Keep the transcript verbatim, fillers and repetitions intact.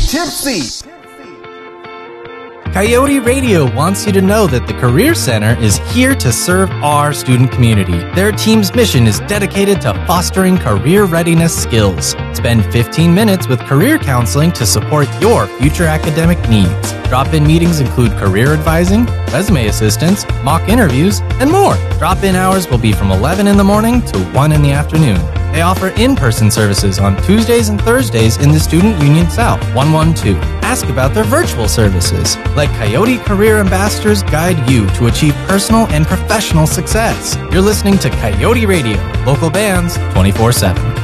tipsy. Coyote Radio wants you to know that the Career Center is here to serve our student community. Their team's mission is dedicated to fostering career readiness skills. Spend fifteen minutes with career counseling to support your future academic needs. Drop-in meetings include career advising, resume assistance, mock interviews, and more. Drop-in hours will be from eleven in the morning to one in the afternoon. They offer in-person services on Tuesdays and Thursdays in the Student Union South, one one two. Ask about their virtual services. Let Coyote Career Ambassadors guide you to achieve personal and professional success. You're listening to Coyote Radio, local bands twenty-four seven.